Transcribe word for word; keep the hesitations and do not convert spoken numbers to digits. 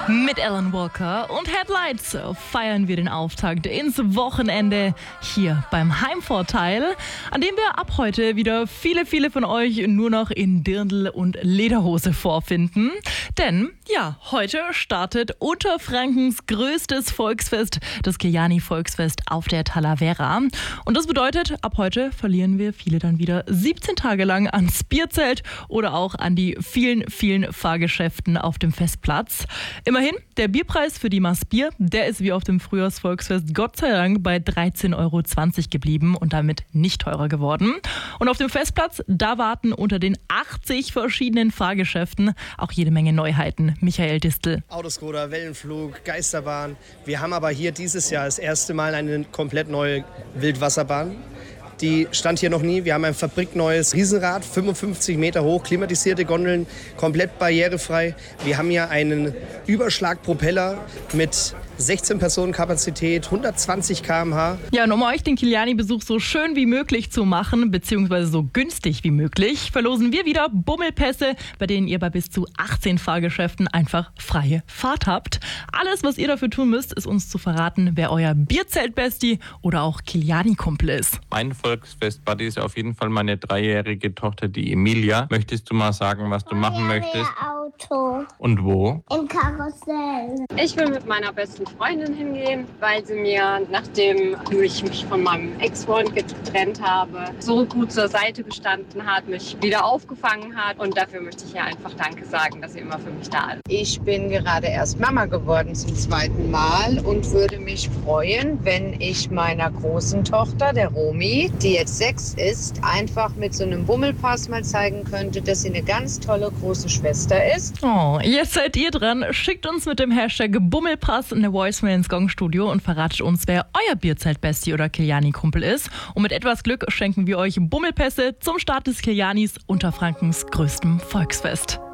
Mit Alan Walker und Headlights feiern wir den Auftakt ins Wochenende hier beim Heimvorteil, an dem wir ab heute wieder viele, viele von euch nur noch in Dirndl und Lederhose vorfinden. Denn ja, heute startet Unterfrankens größtes Volksfest, das Kiliani-Volksfest auf der Talavera. Und das bedeutet, ab heute verlieren wir viele dann wieder siebzehn Tage lang ans Bierzelt oder auch an die vielen, vielen Fahrgeschäften auf dem Festplatz. Immerhin, der Bierpreis für die Maß Bier, der ist wie auf dem Frühjahrsvolksfest Gott sei Dank bei dreizehn Euro zwanzig geblieben und damit nicht teurer geworden. Und auf dem Festplatz, da warten unter den achtzig verschiedenen Fahrgeschäften auch jede Menge Neuheiten. Michael Distel. Autoscooter, Wellenflug, Geisterbahn. Wir haben aber hier dieses Jahr das erste Mal eine komplett neue Wildwasserbahn. Die stand hier noch nie. Wir haben ein fabrikneues Riesenrad, fünfundfünfzig Meter hoch, klimatisierte Gondeln, komplett barrierefrei. Wir haben hier einen Überschlagpropeller mit sechzehn Personen Kapazität, hundertzwanzig Kilometer pro Stunde. Ja, und um euch den Kiliani-Besuch so schön wie möglich zu machen, beziehungsweise so günstig wie möglich, verlosen wir wieder Bummelpässe, bei denen ihr bei bis zu achtzehn Fahrgeschäften einfach freie Fahrt habt. Alles, was ihr dafür tun müsst, ist uns zu verraten, wer euer Bierzelt-Bestie oder auch Kiliani-Kumpel ist. Mein Volksfest-Buddy ist auf jeden Fall meine dreijährige Tochter, die Emilia. Möchtest du mal sagen, was du machen möchtest? Auto. Und wo? Im Karussell. Ich will mit meiner besten Freundin hingehen, weil sie mir, nachdem ich mich von meinem Ex-Freund getrennt habe, so gut zur Seite gestanden hat, mich wieder aufgefangen hat. Und dafür möchte ich ihr einfach Danke sagen, dass sie immer für mich da ist. Ich bin gerade erst Mama geworden zum zweiten Mal und würde mich freuen, wenn ich meiner großen Tochter, der Romy, die jetzt sechs ist, einfach mit so einem Bummelpass mal zeigen könnte, dass sie eine ganz tolle große Schwester ist. Oh, jetzt seid ihr dran. Schickt uns mit dem Hashtag Bummelpass eine Voicemail ins Gongstudio und verratet uns, wer euer Bierzelt-Bestie oder Kiliani-Kumpel ist. Und mit etwas Glück schenken wir euch Bummelpässe zum Start des Kilianis, Unterfrankens größtem Volksfest.